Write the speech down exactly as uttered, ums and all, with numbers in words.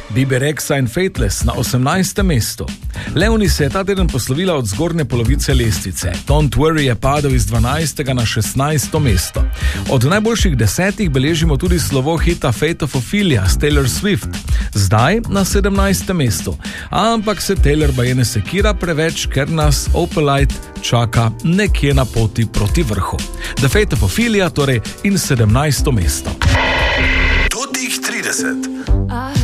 Bebe Rexha in Faithless na osemnajstem mestu. Leonie se je ta teden poslovila od zgornje polovice lestvice. Don't Worry je padel iz dvanajstega na šestnajsto mesto. Od najboljših desetih beležimo tudi slovo hita Fate of Ophelia s Taylor Swift. Zdaj na sedemnajstem mestu. Ampak se Taylor baje ne sekira preveč, ker nas Opalite čaka nekje na poti proti vrhu. The Fate of Ophelia torej in sedemnajsto mesto. Totih trideset.